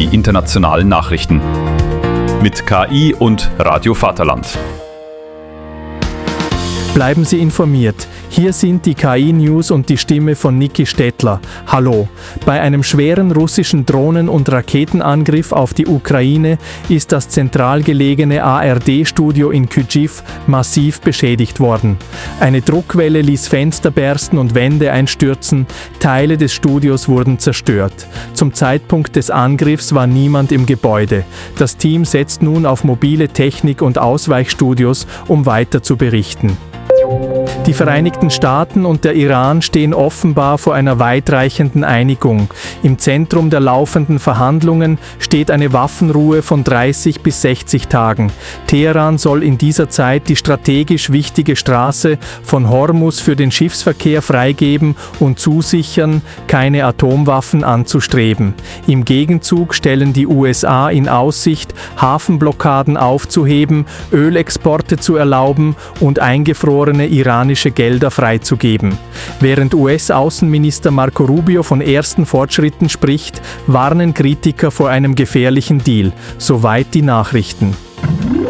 die internationalen Nachrichten. Mit KI und Radio Vaterland. Bleiben Sie informiert. Hier sind die KI-News und die Stimme von Niki Stettler. Hallo. Bei einem schweren russischen Drohnen- und Raketenangriff auf die Ukraine ist das zentral gelegene ARD-Studio in Kyjiv massiv beschädigt worden. Eine Druckwelle ließ Fenster bersten und Wände einstürzen. Teile des Studios wurden zerstört. Zum Zeitpunkt des Angriffs war niemand im Gebäude. Das Team setzt nun auf mobile Technik und Ausweichstudios, um weiter zu berichten. Die Vereinigten Staaten und der Iran stehen offenbar vor einer weitreichenden Einigung. Im Zentrum der laufenden Verhandlungen steht eine Waffenruhe von 30 bis 60 Tagen. Teheran soll in dieser Zeit die strategisch wichtige Straße von Hormuz für den Schiffsverkehr freigeben und zusichern, keine Atomwaffen anzustreben. Im Gegenzug stellen die USA in Aussicht, Hafenblockaden aufzuheben, Ölexporte zu erlauben und eingefrorene iranische Gelder freizugeben. Während US-Außenminister Marco Rubio von ersten Fortschritten spricht, warnen Kritiker vor einem gefährlichen Deal. Soweit die Nachrichten.